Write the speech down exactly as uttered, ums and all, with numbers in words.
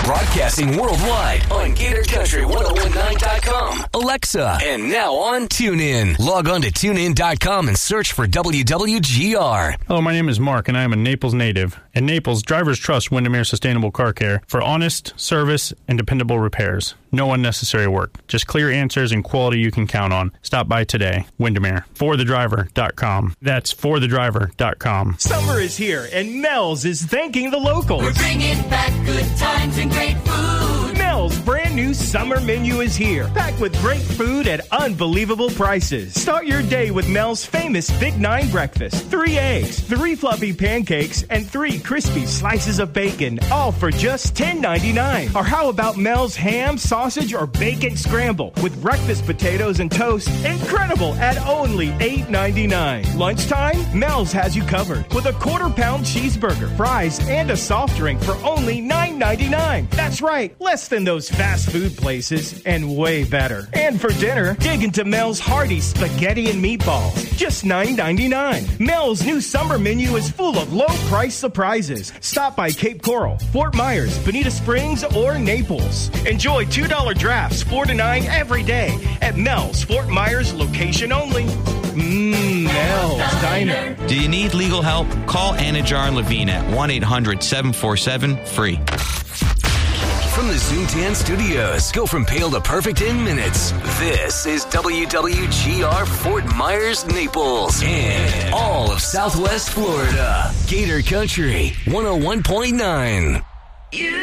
Broadcasting worldwide on Gator Country ten nineteen dot com, Alexa, and now on TuneIn. Log on to tune in dot com and search for W W G R. Hello, my name is Mark, and I am a Naples native. In Naples, drivers trust Windermere Sustainable Car Care for honest service and dependable repairs. No unnecessary work. Just clear answers and quality you can count on. Stop by today. Windermere. for the driver dot com. That's for the driver dot com. Summer is here, and Mel's is thanking the locals. We're bringing back good times and great food. Mel's brand new summer menu is here, packed with great food at unbelievable prices. Start your day with Mel's famous Big Nine breakfast. Three eggs, three fluffy pancakes, and three crispy slices of bacon, all for just ten ninety-nine. Or how about Mel's ham, sausage, or bacon scramble with breakfast potatoes and toast? Incredible at only eight ninety-nine. Lunchtime, Mel's has you covered with a quarter pound cheeseburger, fries, and a soft drink for only nine ninety-nine. That's right, less than those fast food places and way better. And for dinner, dig into Mel's hearty spaghetti and meatballs, just nine ninety-nine. Mel's new summer menu is full of low price surprises. Stop by Cape Coral, Fort Myers, Bonita Springs, or Naples. Enjoy two dollar drafts, four to nine every day at Mel's Fort Myers location only. Mmm, Mel's Diner. Do you need legal help? Call Anajar and Levine at one eight hundred seven four seven free. From the Zoomtan Studios, go from pale to perfect in minutes. This is W W G R Fort Myers, Naples, and all of Southwest Florida. Gator Country one oh one point nine. You